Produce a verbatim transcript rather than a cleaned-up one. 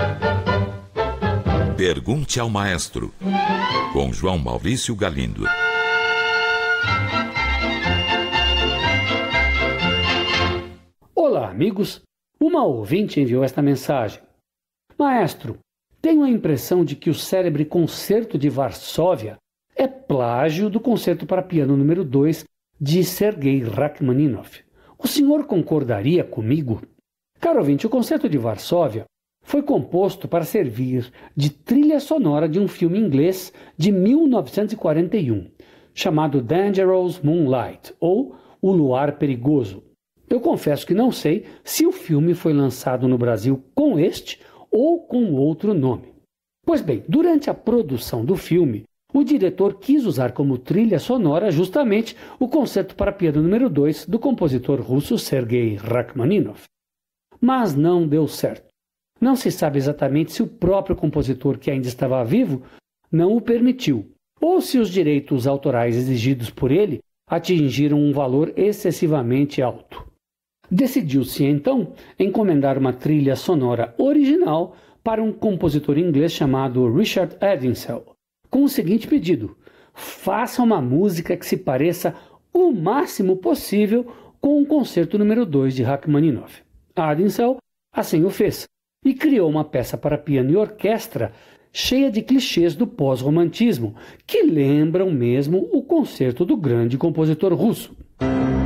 Pergunte ao Maestro, com João Maurício Galindo. Olá, amigos. Uma ouvinte enviou esta mensagem. Maestro, tenho a impressão de que o célebre Concerto de Varsóvia é plágio do Concerto para Piano número dois de Sergei Rachmaninoff. O senhor concordaria comigo? Caro ouvinte, o Concerto de Varsóvia foi composto para servir de trilha sonora de um filme inglês de mil novecentos e quarenta e um, chamado Dangerous Moonlight, ou O Luar Perigoso. Eu confesso que não sei se o filme foi lançado no Brasil com este ou com outro nome. Pois bem, durante a produção do filme, o diretor quis usar como trilha sonora justamente o Concerto para Piano número dois do compositor russo Sergei Rachmaninoff. Mas não deu certo. Não se sabe exatamente se o próprio compositor, que ainda estava vivo, não o permitiu, ou se os direitos autorais exigidos por ele atingiram um valor excessivamente alto. Decidiu-se, então, encomendar uma trilha sonora original para um compositor inglês chamado Richard Edinsel, com o seguinte pedido: faça uma música que se pareça o máximo possível com o Concerto número dois de Rachmaninoff. Edinsel assim o fez, e criou uma peça para piano e orquestra cheia de clichês do pós-romantismo, que lembram mesmo o concerto do grande compositor russo.